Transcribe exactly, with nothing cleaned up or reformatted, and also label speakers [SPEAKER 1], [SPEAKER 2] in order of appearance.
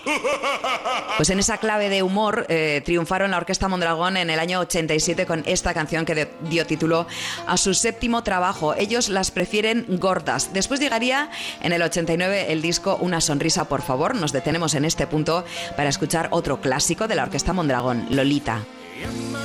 [SPEAKER 1] Pues en esa clave de humor eh, triunfaron la Orquesta Mondragón en el año ochenta y siete con esta canción que de, dio título a su séptimo trabajo. Ellos las prefieren gordas. Después llegaría en el ochenta y nueve el disco Una sonrisa, por favor. Nos detenemos en este punto para escuchar otro clásico de la Orquesta Mondragón, Lolita.